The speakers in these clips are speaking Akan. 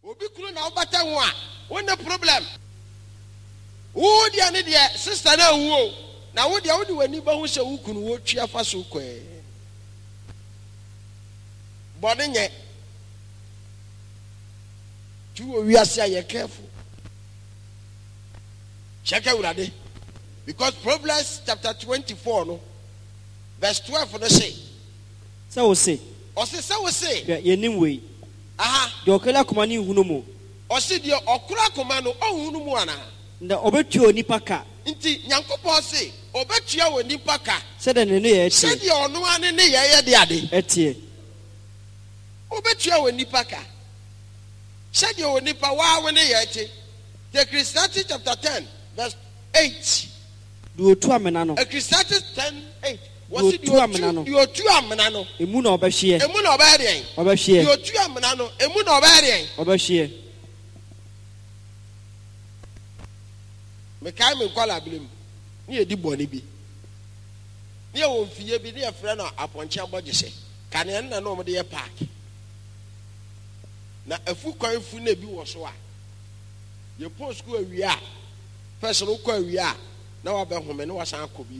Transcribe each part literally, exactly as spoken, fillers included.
Obi kunu na obata ho a, wo no problem. Wo dia ne dia sister na wu na wo dia wo de wani ba ho se wo kunu wo twa fa so kwe. Body nye. Tu we are say careful. Check out that. Because Proverbs chapter twenty-four no verse twelve no say. So say. O say so say. Ye nim we. Aha. De okela koma ni hunu mu. O say de okura koma no ohunu mu ana. Na obetu onipa ka. Nti Nyankopon say obetua onipa ka. Se de ne ne ye tie. Se de ono ane ne ye ye de ade. Etie. Obetua onipa ka. Se de onipa wa we ne ye tie. The Ecclesiastes chapter ten verse eight. Do otu amena no. Ecclesiastes ten eight. Was it you amena no? You otu amena no. Emu na obehye. Emu na obehye. Obehye. You otu amena no. Emu na obehye. Obehye. Me kai me kwala blem. Ni edi boni bi. Ni e won fiye bi ni e frɛ no aponche abogese. Kane na no mo de ye park. Na afu kwan fu na bi wo so a. Ye post school awia. First no kwa awia. Na wa be home na wa san akobi.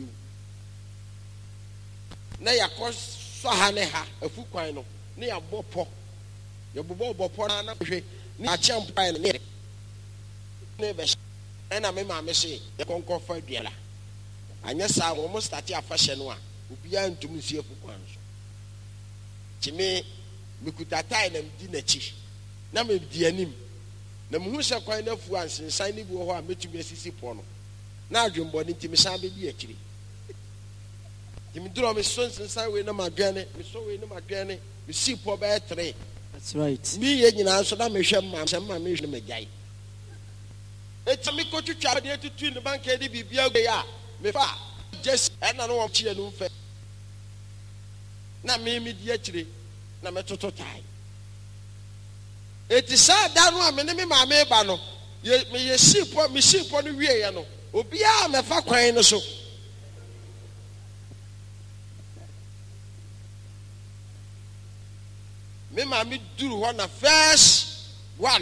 Na yakɔ so ha ne ha afu kwan no ne ya bɔpɔ ya bɔbɔ bɔpɔ na na hwɛ ne akyɛm pan ne ne be na me ma me se ya konkɔ fa duala anya sa wo mo start afa hye no a obia ntum nsi afu kwan so kimi me kuta tai na mdi na chi na me di anim na me hu sɛ kwan na fu ansensan ne bi wɔ hɔ a metumi asisi pɔ no na adwembɔ ne ntimi san be di akyiri. Me draw me sons inside we no madwane me so we no madwane me see po be three. That's right. Me ye nyina so na me hwem ma se ma me hwem me gai eti me ko twitwa de tutu ne bank e de bibia go ya me fa just e na no wo chie no mfe na me me di akire na me toto tai eti sa da no a me ne me ma me ba no ye me ye see po me see po no wie ye no obia me fa kwan no so. Me mami duru ho na first one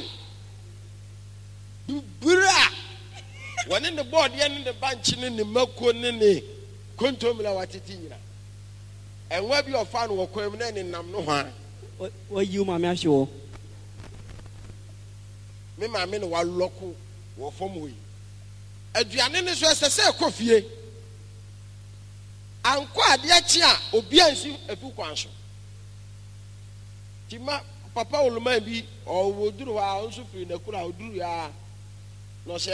bura woni ne board ye ne banchi ne ne mako ne ne kontomla watiti nyira enwa bi ofa no wokwam na ne nam no ha o yi mami ahwo me mami ne waloko wo fom hoyi aduane ne so sese ekofie anko ade achi a obi ansi afu kwan so Tima papa oluma bi o woduru wa onso firi na kura oduru ya no